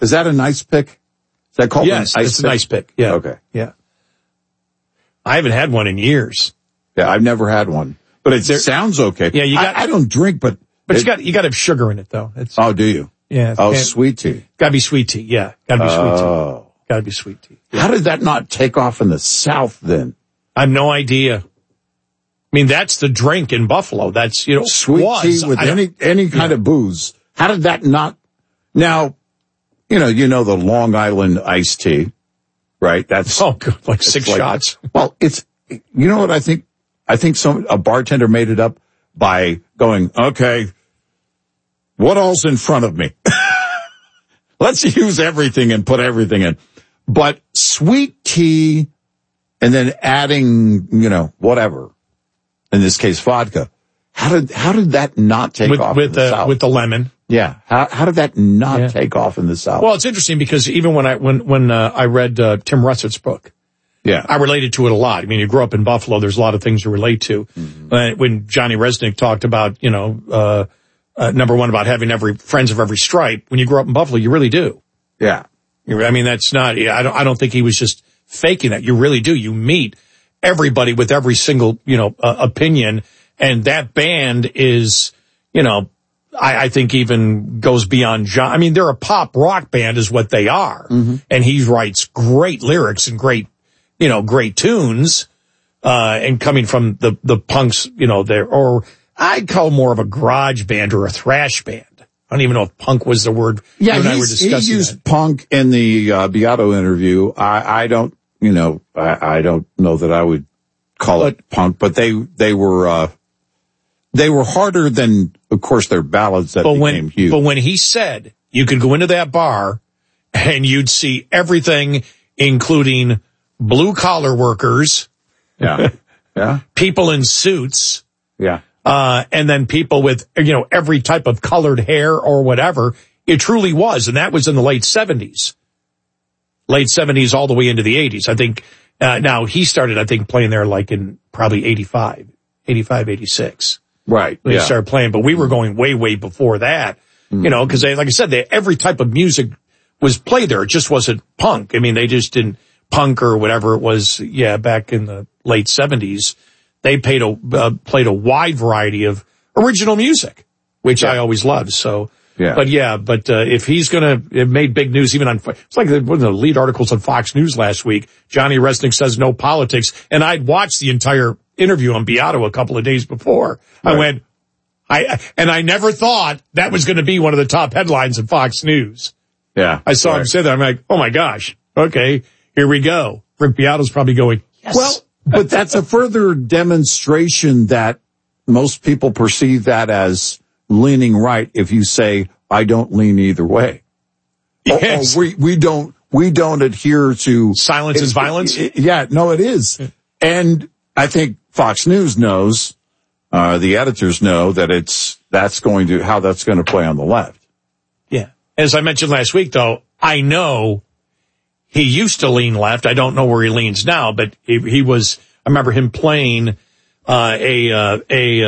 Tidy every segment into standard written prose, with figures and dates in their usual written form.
Is that a nice pick? Is that called yes, it's a nice pick. Yeah. Okay. Yeah. I haven't had one in years. Yeah, I've never had one. But it sounds okay. Yeah, I don't drink, but you got to have sugar in it though. Do you? Yeah. Sweet tea. Got to be sweet tea. Yeah. Got to be sweet tea. Got to be sweet tea. Yeah. How did that not take off in the South then? I have no idea. I mean, that's the drink in Buffalo. That's, sweet tea with any kind of booze. How did that not? Now, you know the Long Island iced tea, right? That's good, like six shots. Well, you know what I think? I think a bartender made it up by going, okay, what all's in front of me? Let's use everything and put everything in. But sweet tea and then adding, whatever. In this case, vodka. How did that not take off in the South? With the lemon? Yeah. How did that not take off in the South? Well, it's interesting because even when I read Tim Russett's book, I related to it a lot. I mean, you grew up in Buffalo. There's a lot of things to relate to. Mm-hmm. When Johnny Resnick talked about, number one, about having friends of every stripe. When you grow up in Buffalo, you really do. Yeah. I mean, that's not. I don't think he was just faking that. You really do. You meet everybody with every single, opinion. And that band is, I think even goes beyond John. I mean, they're a pop rock band is what they are. Mm-hmm. And he writes great lyrics and great tunes. And coming from the punks, or I'd call more of a garage band or a thrash band. I don't even know if punk was the word. Yeah, he used punk in the Beato interview. I don't know that I would call it punk, but they were harder than, of course, their ballads that became huge. But when he said you could go into that bar and you'd see everything, including blue collar workers, people in suits, and then people with, every type of colored hair or whatever, it truly was. And that was in the late 70s all the way into the 80s. I think, now he started, I think, playing there like in probably 85, 86. Right. When he started playing, but we were going way, way before that, because like I said, every type of music was played there. It just wasn't punk. I mean, they just didn't punk or whatever it was. Yeah. Back in the late 70s, they played a wide variety of original music, which I always loved. So, but if he's it made big news even it's like one of the lead articles on Fox News last week. Johnny Resnick says no politics. And I'd watched the entire interview on Beato a couple of days before. Right. I never thought that was going to be one of the top headlines of Fox News. Yeah. I saw him say that. I'm like, oh my gosh. Okay. Here we go. Rick Beato's probably going, yes. Well, but that's a further demonstration that most people perceive that as leaning right if you say, I don't lean either way. Yes. We don't adhere to silence is violence. No, it is. And I think Fox News knows, the editors know that how that's going to play on the left. Yeah. As I mentioned last week though, I know he used to lean left. I don't know where he leans now, but he was, I remember him playing, a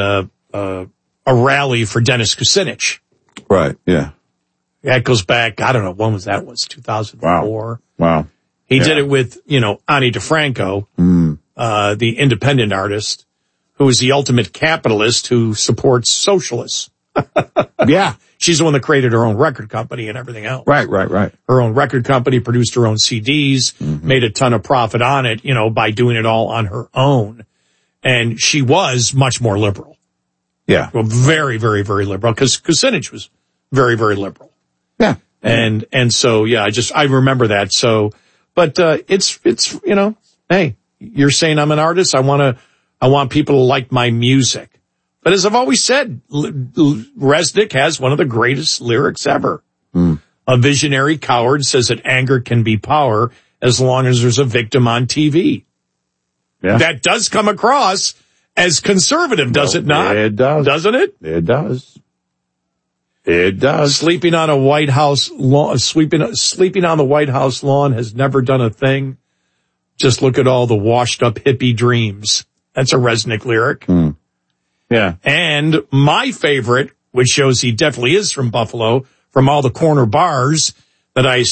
rally for Dennis Kucinich. Right. Yeah. That goes back, I don't know, when was that? Was 2004? Wow. He did it with, Ani DeFranco, the independent artist, who is the ultimate capitalist who supports socialists. Yeah. She's the one that created her own record company and everything else. Right. Her own record company, produced her own CDs, made a ton of profit on it, by doing it all on her own. And she was much more liberal. Yeah. Well, very, very, very liberal, because Kucinich was very, very liberal. Yeah. And so, I remember that. So, but, it's, hey, you're saying I'm an artist. I want people to like my music. But as I've always said, Resnick has one of the greatest lyrics ever. A visionary coward says that anger can be power as long as there's a victim on TV. Yeah. That does come across as conservative, does it not? It does. Doesn't it? It does. It does. Sleeping on a White House lawn, sleeping on the White House lawn has never done a thing. Just look at all the washed up hippie dreams. That's a Resnick lyric. Yeah. And my favorite, which shows he definitely is from Buffalo, from all the corner bars that I